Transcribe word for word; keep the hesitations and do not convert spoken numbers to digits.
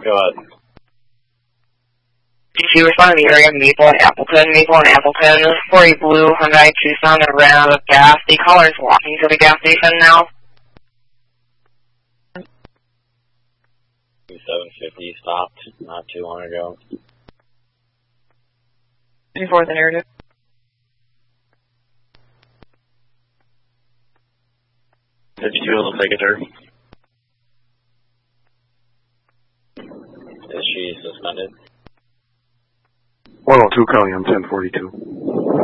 Go ahead. She responded to the area of Maple and Appleton. Maple and Appleton for a blue Hyundai Tucson that ran out of gas. The caller is walking to the gas station now. seven fifty stopped not too long ago. Before the narrative. fifty-two, will take it her. Is she suspended? one oh two, Kelly, I'm ten forty-two.